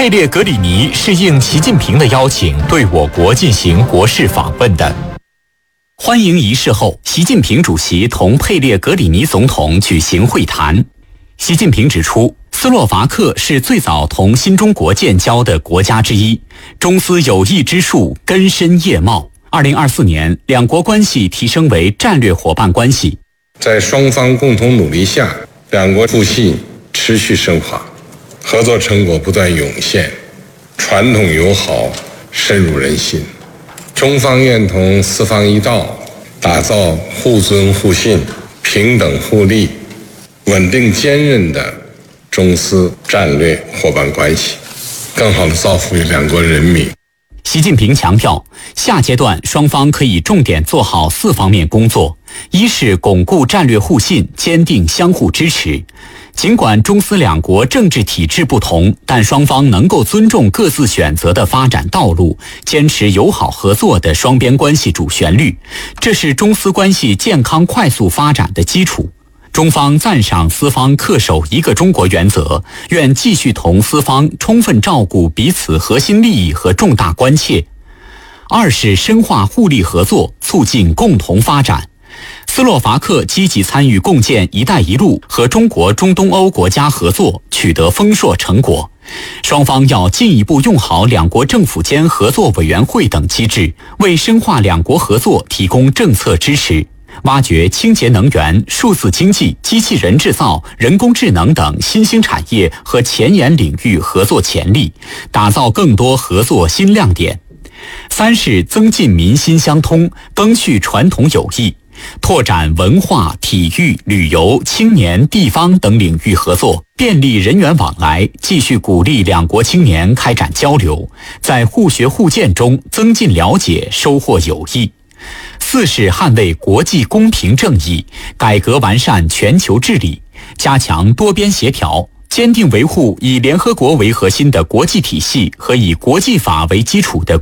佩列格里尼是应习近平的邀请对我国进行国事访问的。欢迎仪式后，习近平主席同佩列格里尼总统举行会谈。习近平指出，斯洛伐克是最早同新中国建交的国家之一，中斯友谊之树根深叶茂。2024年，两国关系提升为战略伙伴关系。 在双方共同努力下，两国互信持续深化，合作成果不断涌现，传统友好深入人心。中方愿同四方一道，打造互尊互信、平等互利、稳定坚韧的中斯战略伙伴关系，更好地造福于两国人民。 习近平强调，下阶段双方可以重点做好4方面工作：一是巩固战略互信，坚定相互支持。尽管中斯两国政治体制不同，但双方能够尊重各自选择的发展道路，坚持友好合作的双边关系主旋律，这是中斯关系健康快速发展的基础。中方赞赏斯方恪守一个中国原则，愿继续同斯方充分照顾彼此核心利益和重大关切。二是深化互利合作，促进共同发展。斯洛伐克积极参与共建“一带一路”和中国中东欧国家合作，取得丰硕成果。双方要进一步用好两国政府间合作委员会等机制，为深化两国合作提供政策支持。挖掘清洁能源、数字经济、机器人制造、人工智能等新兴产业和前沿领域合作潜力，打造更多合作新亮点。三是增进民心相通，赓续传统友谊，拓展文化、体育、旅游、青年、地方等领域合作，便利人员往来，继续鼓励两国青年开展交流，在互学互鉴中增进了解，收获友谊。四是捍卫国际公平正义，改革完善全球治理，加强多边协调，坚定维护以联合国为核心的国际体系和以国际法为基础的